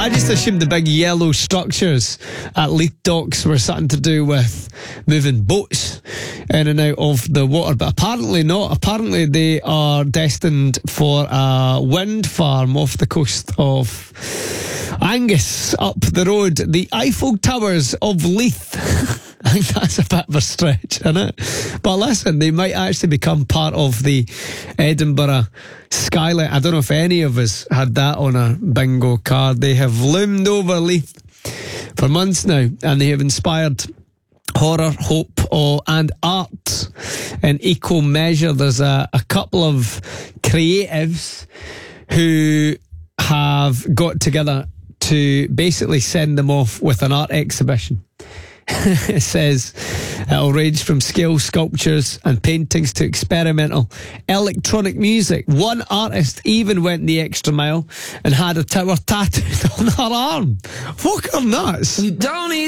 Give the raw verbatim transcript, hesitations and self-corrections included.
I just assumed the big yellow structures at Leith Docks were something to do with moving boats in and out of the water, but apparently not. Apparently they are destined for a wind farm off the coast of Angus, up the road, the Eiffel Towers of Leith. I think that's a bit of a stretch, isn't it? But listen, they might actually become part of the Edinburgh skyline. I don't know if any of us had that on a bingo card. They have loomed over Leith for months now, and they have inspired horror, hope, oh, and art in equal measure. There's a, a couple of creatives who have got together to basically send them off with an art exhibition. It says it'll range from scale sculptures and paintings to experimental electronic music. One artist even went the extra mile and had a tower tattooed on her arm. Fuck her nuts. You don't need